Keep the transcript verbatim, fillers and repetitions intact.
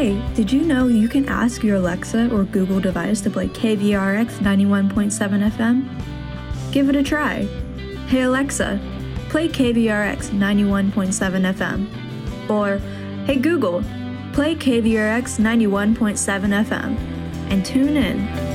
Hey, did you know you can ask your Alexa or Google device to play K V R X ninety-one point seven F M? Give it a try. Hey Alexa, play K V R X ninety-one point seven F M. Or, hey Google, play K V R X ninety-one point seven F M. And tune in.